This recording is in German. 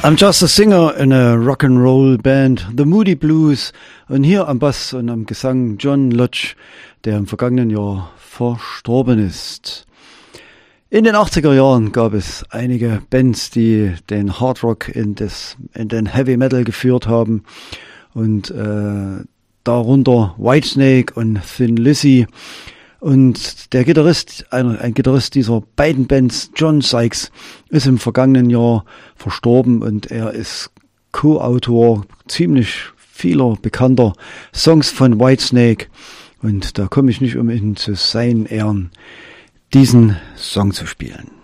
I'm just a singer in a Rock'n'Roll band, The Moody Blues. Und hier am Bass und am Gesang John Lodge, der im vergangenen Jahr verstorben ist. In den 80er Jahren gab es einige Bands, die den Hard Rock in den Heavy Metal geführt haben. Und darunter Whitesnake und Thin Lizzy. Und der Gitarrist, ein Gitarrist dieser beiden Bands, John Sykes, ist im vergangenen Jahr verstorben und er ist Co-Autor ziemlich vieler bekannter Songs von Whitesnake. Und da komme ich nicht umhin, zu seinen Ehren diesen Song zu spielen.